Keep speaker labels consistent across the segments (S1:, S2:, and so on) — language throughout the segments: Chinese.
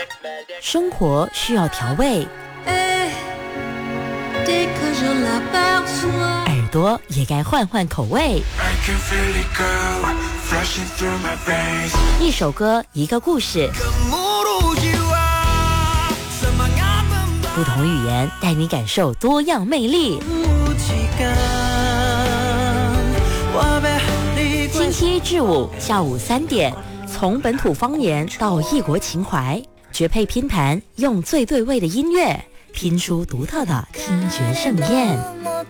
S1: 生活需要调味，耳朵也该换换口味。一首歌，一个故事，不同语言带你感受多样魅力。星期一至五下午3点，从本土方言到异国情怀，绝配拼盘，用最对味的音乐拼出独特的听觉盛宴。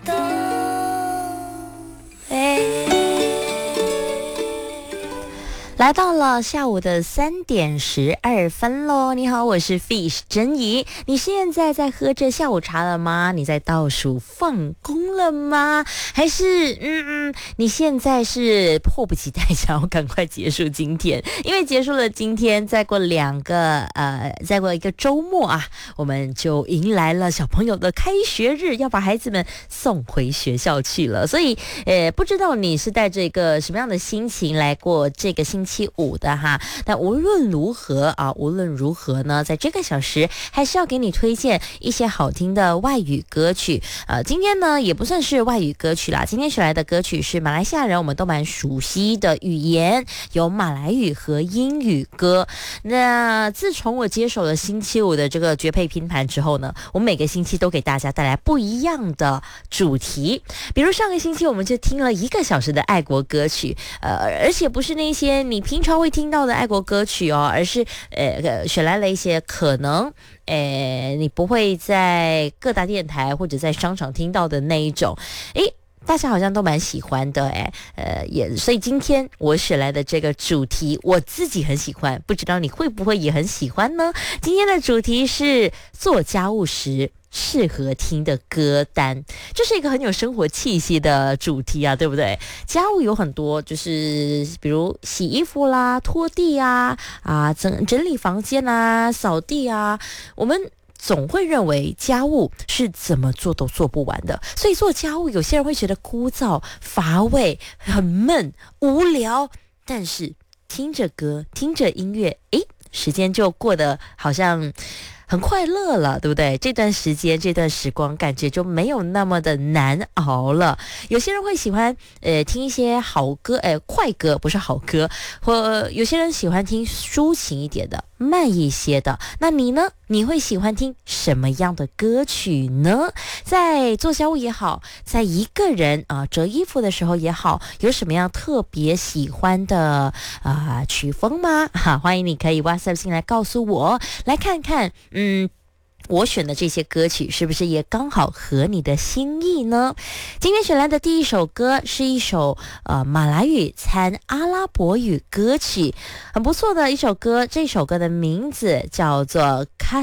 S1: 来到了下午的3点12分咯。你好，我是 Fish 珍怡。你现在在喝着下午茶了吗？你在倒数放工了吗？还是你现在是迫不及待想要赶快结束今天？因为结束了今天，再过一个周末啊，我们就迎来了小朋友的开学日，要把孩子们送回学校去了。所以不知道你是带着一个什么样的心情来过这个星期五的哈。但无论如何呢，在这个小时还是要给你推荐一些好听的外语歌曲。今天呢也不算是外语歌曲啦，今天选来的歌曲是马来西亚人我们都蛮熟悉的语言，有马来语和英语歌。那自从我接手了星期五的这个绝配拼盘之后呢，我每个星期都给大家带来不一样的主题。比如上个星期我们就听了1个小时的爱国歌曲，而且不是那些你平常会听到的爱国歌曲哦，而是选来了一些可能你不会在各大电台或者在商场听到的那一种，大家好像都蛮喜欢的所以今天我选来的这个主题我自己很喜欢，不知道你会不会也很喜欢呢？今天的主题是做家务时适合听的歌单，这是一个很有生活气息的主题啊，对不对？家务有很多，就是比如洗衣服啦、拖地啊、整理房间啊、扫地啊，我们总会认为家务是怎么做都做不完的，所以做家务有些人会觉得枯燥、乏味、很闷、无聊，但是听着歌、听着音乐，时间就过得好像很快乐了，对不对？这段时间这段时光感觉就没有那么的难熬了。有些人会喜欢听一些好歌，快歌不是好歌，或有些人喜欢听抒情一点的，慢一些的。那你呢？你会喜欢听什么样的歌曲呢？在做家务也好，在一个人折衣服的时候也好，有什么样特别喜欢的曲风吗？欢迎你可以 WhatsApp 进来告诉我，来看看我选的这些歌曲是不是也刚好合你的心意呢？今天选来的第一首歌是一首马来语掺阿拉伯语歌曲，很不错的一首歌。这首歌的名字叫做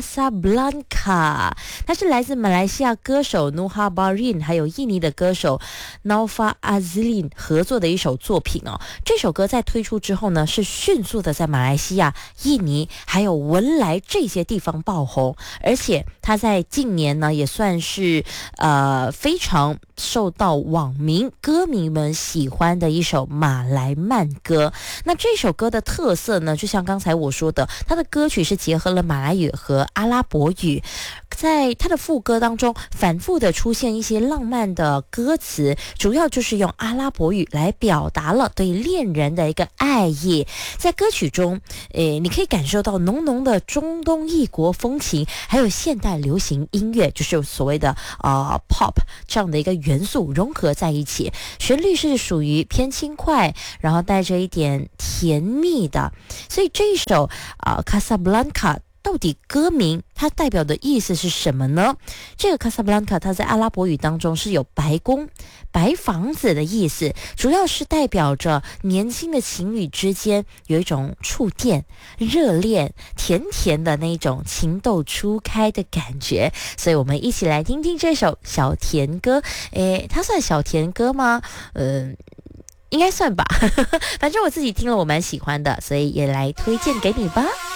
S1: Casablanca， 它是来自马来西亚歌手 Nuha Barin 还有印尼的歌手 Naufa Azlin 合作的一首作品哦。这首歌在推出之后呢，是迅速的在马来西亚、印尼还有文莱这些地方爆红，而且他在近年呢也算是非常受到网民歌迷们喜欢的一首马来慢歌。那这首歌的特色呢，就像刚才我说的，它的歌曲是结合了马来语和阿拉伯语，在它的副歌当中反复的出现一些浪漫的歌词，主要就是用阿拉伯语来表达了对恋人的一个爱意。在歌曲中你可以感受到浓浓的中东异国风情，还有现代流行音乐，就是所谓的pop 这样的一个元素融合在一起。旋律是属于偏轻快，然后带着一点甜蜜的。所以这一首Casablanca到底歌名它代表的意思是什么呢？这个 Casablanca 它在阿拉伯语当中是有白宫、白房子的意思，主要是代表着年轻的情侣之间有一种触电、热恋、甜甜的那种情窦初开的感觉。所以我们一起来听听这首小甜歌。它算小甜歌吗？应该算吧反正我自己听了我蛮喜欢的，所以也来推荐给你吧。